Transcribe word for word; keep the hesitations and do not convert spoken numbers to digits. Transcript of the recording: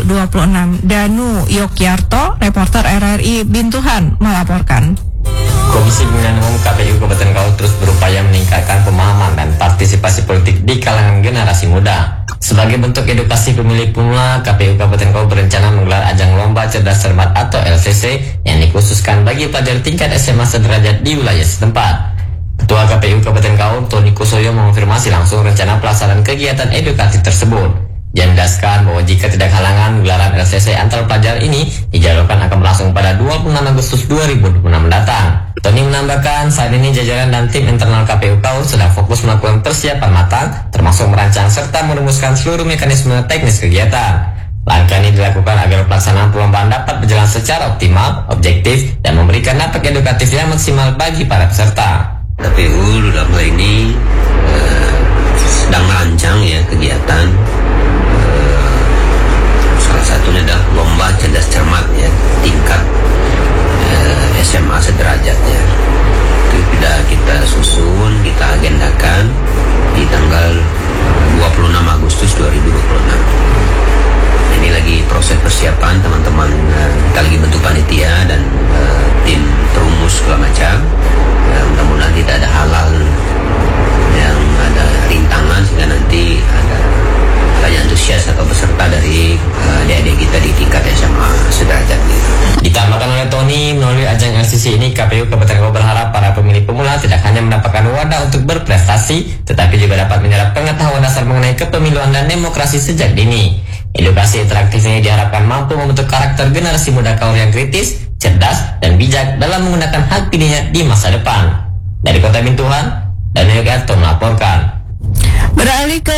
dua puluh enam. Danu Yogyarto, reporter R R I Bintuhan melaporkan. Komisi Pemilihan Umum K P U Kabupaten Kaur terus berupaya meningkatkan pemahaman dan partisipasi politik di kalangan generasi muda. Sebagai bentuk edukasi pemilih pemula, K P U Kabupaten Kaur berencana menggelar ajang lomba cerdas cermat atau L C C yang dikhususkan bagi pelajar tingkat S M A sederajat di wilayah setempat. Ketua K P U Kabupaten Kaur, Tony Kusoyo, mengonfirmasi langsung rencana pelaksanaan kegiatan edukatif tersebut. Dia menjelaskan bahwa jika tidak halangan, gelaran L C C antar pelajar ini dijadwalkan akan berlangsung pada dua puluh enam Agustus dua ribu dua puluh enam mendatang. Tony menambahkan, saat ini jajaran dan tim internal K P U Kaur sedang fokus melakukan persiapan matang, termasuk merancang serta merumuskan seluruh mekanisme teknis kegiatan. Langkah ini dilakukan agar pelaksanaan perlombaan dapat berjalan secara optimal, objektif, dan memberikan dampak edukatif yang maksimal bagi para peserta. K P U dalam hal ini uh, sedang merancang ya kegiatan. Salah satunya adalah lomba cerdas cermat ya, tingkat uh, S M A sederajat ya. Itu sudah kita susun, kita agendakan di tanggal dua puluh enam Agustus dua ribu dua puluh enam. Ini lagi proses persiapan teman-teman, uh, kita lagi bentuk panitia dan uh, tim perumus segala macam. Uh, mudah-mudahan tidak ada halal yang ada rintangan sehingga nanti ada banyak antusias atau peserta dari uh, adik-adik kita di tingkat S M A sederajat gitu. Ditambahkan oleh Tony, melalui ajang L C C ini K P U Kabupaten Kaur berharap para pemilih pemula tidak hanya mendapatkan wadah untuk berprestasi, tetapi juga dapat menyerap pengetahuan dasar mengenai kepemiluan dan demokrasi sejak dini. Edukasi interaktif ini diharapkan mampu membentuk karakter generasi muda Kaur yang kritis, cerdas, dan bijak dalam menggunakan hak pilihnya di masa depan. Dari Kota Bintuhan, Danu Yogyarto melaporkan. Beralih ke